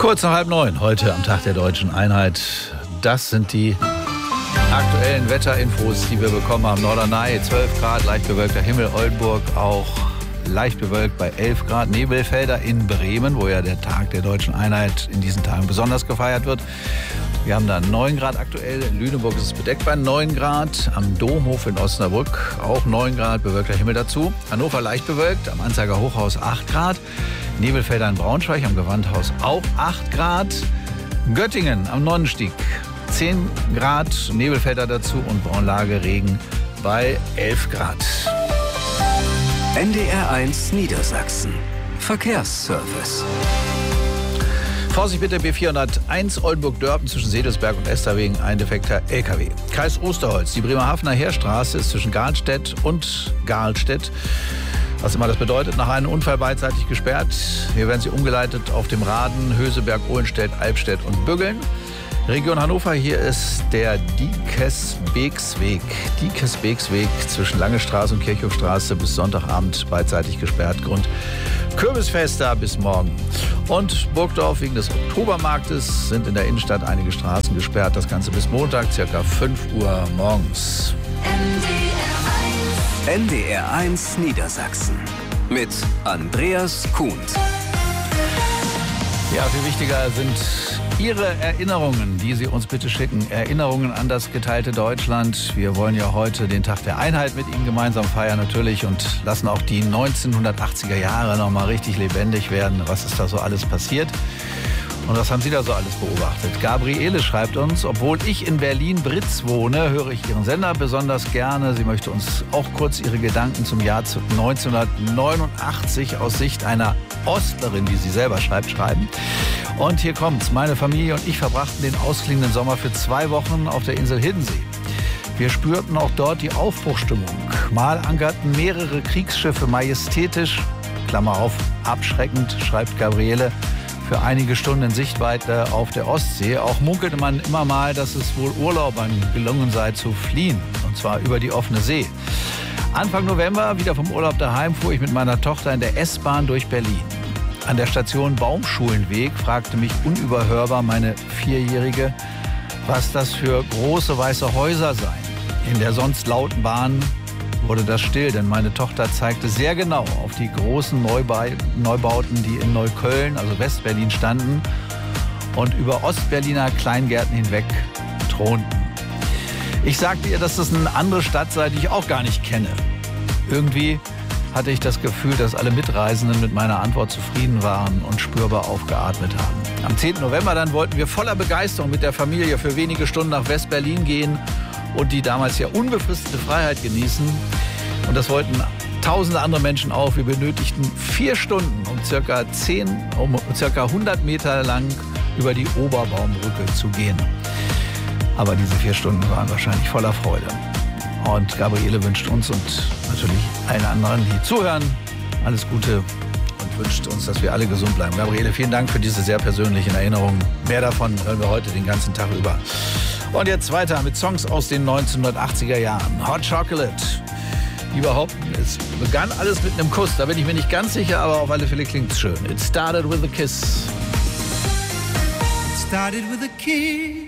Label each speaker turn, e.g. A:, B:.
A: Kurz nach 8:30 heute am Tag der Deutschen Einheit. Das sind die aktuellen Wetterinfos, die wir bekommen haben. Norderney 12 Grad, leicht bewölkter Himmel. Oldenburg auch leicht bewölkt bei 11 Grad. Nebelfelder in Bremen, wo ja der Tag der Deutschen Einheit in diesen Tagen besonders gefeiert wird. Wir haben da 9 Grad aktuell. In Lüneburg ist es bedeckt bei 9 Grad. Am Domhof in Osnabrück auch 9 Grad, bewölkter Himmel dazu. Hannover leicht bewölkt, am Anzeiger Hochhaus 8 Grad. Nebelfelder in Braunschweig, am Gewandhaus auch 8 Grad. Göttingen am Nonnenstieg 10 Grad, Nebelfelder dazu und Braunlage Regen bei 11 Grad.
B: NDR1 Niedersachsen. Verkehrsservice.
A: Vorsicht bitte, B401 Oldenburg-Dörpen zwischen Sedelsberg und Ester wegen ein defekter LKW. Kreis Osterholz, die Bremerhavener Heerstraße ist zwischen Garnstedt und Garlstedt. Was immer das bedeutet, nach einem Unfall beidseitig gesperrt. Hier werden sie umgeleitet auf dem Raden, Höseberg, Ohlenstedt, Albstedt und Büggeln. Region Hannover, hier ist der Diekesbeeksweg. Diekesbeeksweg zwischen Lange Straße und Kirchhofstraße bis Sonntagabend beidseitig gesperrt. Grund Kürbisfest da bis morgen. Und Burgdorf wegen des Oktobermarktes sind in der Innenstadt einige Straßen gesperrt. Das Ganze bis Montag, ca. 5 Uhr morgens.
B: NDR1 Niedersachsen mit Andreas Kuhn.
A: Ja, viel wichtiger sind Ihre Erinnerungen, die Sie uns bitte schicken. Erinnerungen an das geteilte Deutschland. Wir wollen ja heute den Tag der Einheit mit Ihnen gemeinsam feiern natürlich und lassen auch die 1980er Jahre noch mal richtig lebendig werden. Was ist da so alles passiert? Und was haben Sie da so alles beobachtet? Gabriele schreibt uns, obwohl ich in Berlin-Britz wohne, höre ich Ihren Sender besonders gerne. Sie möchte uns auch kurz ihre Gedanken zum Jahr 1989 aus Sicht einer Ostlerin, wie sie selber schreibt, schreiben. Und hier kommt's. Meine Familie und ich verbrachten den ausklingenden Sommer für 2 Wochen auf der Insel Hiddensee. Wir spürten auch dort die Aufbruchstimmung. Mal ankerten mehrere Kriegsschiffe majestätisch, Klammer auf, abschreckend, schreibt Gabriele, für einige Stunden in Sichtweite auf der Ostsee. Auch munkelte man immer mal, dass es wohl Urlaubern gelungen sei zu fliehen, und zwar über die offene See. Anfang November, wieder vom Urlaub daheim, fuhr ich mit meiner Tochter in der S-Bahn durch Berlin. An der Station Baumschulenweg fragte mich unüberhörbar meine 4-Jährige, was das für große weiße Häuser seien. In der sonst lauten Bahn wurde das still, denn meine Tochter zeigte sehr genau auf die großen Neubauten, die in Neukölln, also Westberlin, standen und über Ostberliner Kleingärten hinweg thronten. Ich sagte ihr, dass das eine andere Stadt sei, die ich auch gar nicht kenne. Irgendwie hatte ich das Gefühl, dass alle Mitreisenden mit meiner Antwort zufrieden waren und spürbar aufgeatmet haben. Am 10. November dann wollten wir voller Begeisterung mit der Familie für wenige Stunden nach Westberlin gehen und die damals ja unbefristete Freiheit genießen. Und das wollten tausende andere Menschen auch. Wir benötigten 4 Stunden, um circa 100 Meter lang über die Oberbaumbrücke zu gehen. Aber diese 4 Stunden waren wahrscheinlich voller Freude. Und Gabriele wünscht uns und natürlich allen anderen, die zuhören, alles Gute und wünscht uns, dass wir alle gesund bleiben. Gabriele, vielen Dank für diese sehr persönlichen Erinnerungen. Mehr davon hören wir heute den ganzen Tag über. Und jetzt weiter mit Songs aus den 1980er Jahren. Hot Chocolate. Die behaupten, es begann alles mit einem Kuss. Da bin ich mir nicht ganz sicher, aber auf alle Fälle klingt es schön. It started with a kiss.
C: It started with a kiss.